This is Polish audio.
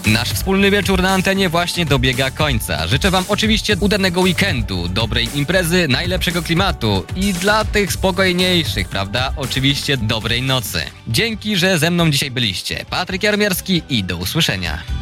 Nasz wspólny wieczór na antenie właśnie dobiega końca. Życzę wam oczywiście udanego weekendu, dobrej imprezy, najlepszego klimatu i dla tych spokojniejszych, prawda, oczywiście dobrej nocy. Dzięki, że ze mną dzisiaj byliście. Patryk Jaromierski i do usłyszenia.